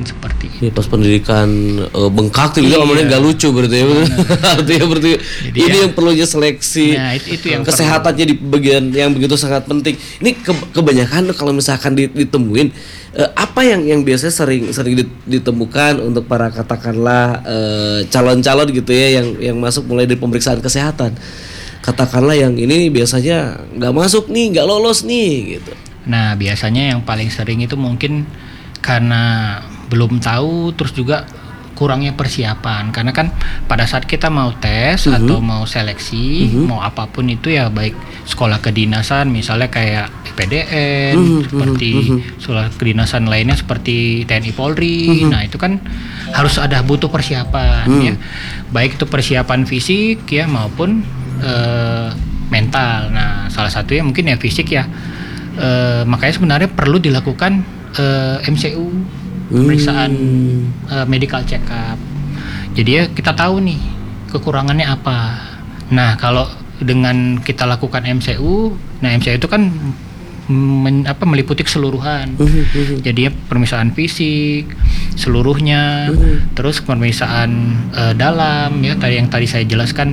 seperti itu. Ya, pas pendidikan bengkak tuh juga ngomongnya nggak lucu berarti ya. Artinya berarti Jadi ini yang perlunya seleksi. Nah, itu yang kesehatannya di bagian yang begitu sangat penting. Ini kebanyakan kalau misalkan ditemuin apa yang biasanya sering ditemukan untuk para katakanlah calon-calon gitu ya yang masuk mulai dari pemeriksaan kesehatan. Katakanlah yang ini biasanya nggak masuk nih, nggak lolos nih gitu. Nah, biasanya yang paling sering itu mungkin karena belum tahu, terus juga kurangnya persiapan. Karena kan pada saat kita mau tes atau mau seleksi, mau apapun itu ya, baik sekolah kedinasan misalnya kayak PDN, seperti sekolah kedinasan lainnya seperti TNI Polri. Nah, itu kan harus butuh persiapan ya. Baik itu persiapan fisik ya maupun mental. Nah, salah satunya mungkin ya fisik ya. Makanya sebenarnya perlu dilakukan MCU, pemeriksaan medical check up. Jadi ya kita tahu nih kekurangannya apa. Nah, kalau dengan kita lakukan MCU, nah MCU itu kan meliputi keseluruhan. Jadi ya pemeriksaan fisik seluruhnya, terus pemeriksaan dalam ya yang tadi saya jelaskan,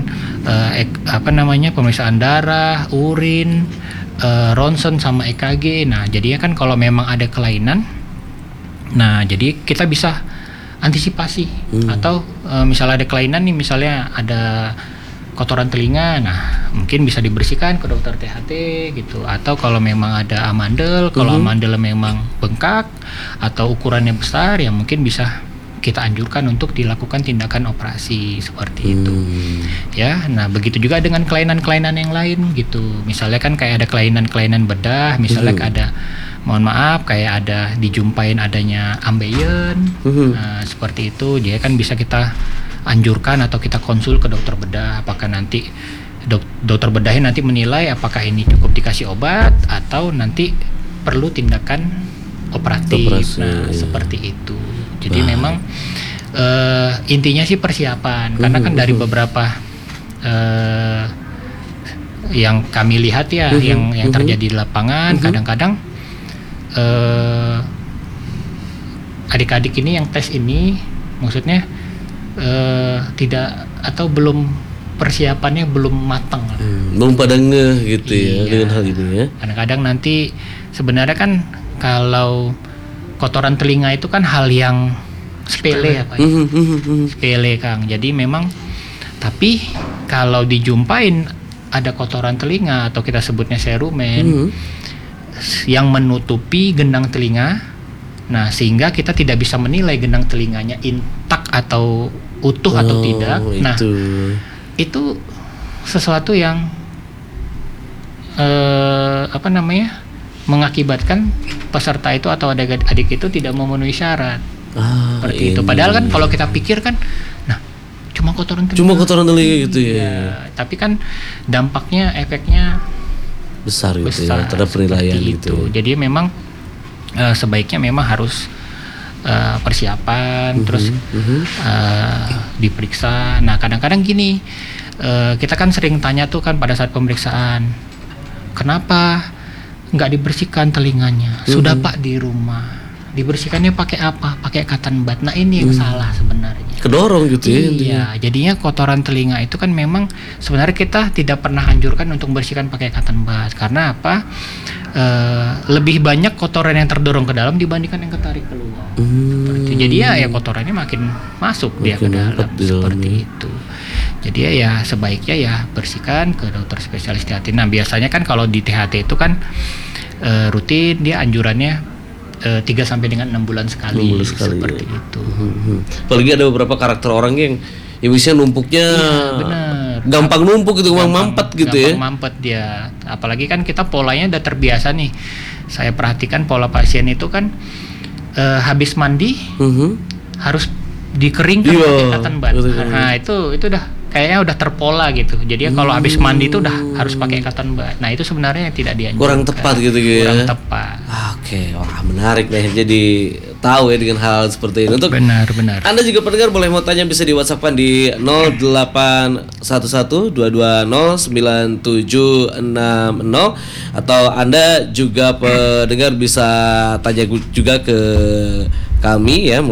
pemeriksaan darah, urin, ronsen sama EKG. Nah, jadinya kan kalau memang ada kelainan, nah jadi kita bisa antisipasi. Atau misalnya ada kelainan nih, misalnya ada kotoran telinga, nah mungkin bisa dibersihkan ke dokter THT gitu. Atau kalau memang ada amandel, kalau amandel memang bengkak atau ukurannya besar, ya mungkin bisa kita anjurkan untuk dilakukan tindakan operasi seperti itu. Ya, nah begitu juga dengan kelainan-kelainan yang lain gitu. Misalnya kan kayak ada kelainan-kelainan bedah, misalnya ada, mohon maaf, kayak ada dijumpain adanya ambeien, nah, seperti itu. Dia kan bisa kita anjurkan atau kita konsul ke dokter bedah, apakah nanti dokter bedahnya nanti menilai apakah ini cukup dikasih obat atau nanti perlu tindakan operatif. Nah, seperti itu. Jadi memang intinya sih persiapan, karena kan dari beberapa yang kami lihat ya, yang terjadi di lapangan, kadang-kadang adik-adik ini yang tes ini, maksudnya tidak atau belum, persiapannya belum matang, belum pada ngeh gitu ya dengan hal ini ya. Kadang-kadang nanti sebenarnya kan kalau kotoran telinga itu kan hal yang sepele ya Pak, sepele Kang. Jadi memang, tapi kalau dijumpain ada kotoran telinga atau kita sebutnya serumen yang menutupi gendang telinga, nah sehingga kita tidak bisa menilai gendang telinganya intak atau utuh atau tidak. Nah, itu sesuatu yang mengakibatkan peserta itu atau adik itu tidak memenuhi syarat. Seperti itu. Padahal kan kalau kita pikir kan, nah cuma kotoran telinga gitu ya. Tapi kan dampaknya, efeknya besar gitu ya terhadap penilaian gitu. Jadi memang sebaiknya memang harus persiapan, terus diperiksa. Nah, kadang-kadang gini, kita kan sering tanya tuh kan pada saat pemeriksaan, kenapa nggak dibersihkan telinganya? Sudah Pak di rumah, dibersihkannya pakai apa? Pakai cotton bud. Nah, ini yang salah sebenarnya. Kedorong gitu ya. Iya, jadinya kotoran telinga itu kan memang sebenarnya kita tidak pernah anjurkan untuk membersihkan pakai cotton bud. Karena apa? Lebih banyak kotoran yang terdorong ke dalam dibandingkan yang ketarik keluar. Jadi ya kotorannya makin masuk dia ke dalam seperti itu. Jadi ya sebaiknya ya bersihkan ke dokter spesialis THT. Nah, biasanya kan kalau di THT itu kan rutin, dia anjurannya 3 sampai dengan 6 bulan sekali, seperti itu. Apalagi ada beberapa karakter orang yang bisa numpuknya gampang numpuk gitu, gampang mampet gitu ya. Gampang mampet dia. Apalagi kan kita polanya udah terbiasa nih. Saya perhatikan pola pasien itu kan habis mandi harus dikeringkan pakai cotton bud. Nah, itu udah kayaknya udah terpola gitu. Jadi kalau habis mandi itu udah harus pakai cotton bud. Nah, itu sebenarnya yang tidak dianjurkan. Kurang tepat gitu ya. Kurang tepat. Oke, wah menarik nih. Jadi tahu ya dengan hal seperti ini. Untuk benar. Anda juga pendengar boleh mau tanya, bisa di WhatsApp-kan di 081122099760, atau Anda juga pendengar bisa tanya juga ke kami ya